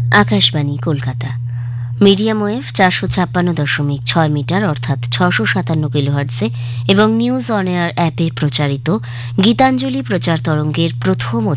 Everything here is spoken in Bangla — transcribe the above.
Akashvani Kolkata medium wave 456.6 metre অর্থাৎ 657 কিলোহার্টজে এবং নিউজ অন এয়ার অ্যাপে প্রচারিত গীতাঞ্জলি প্রচার তরঙ্গের প্রথম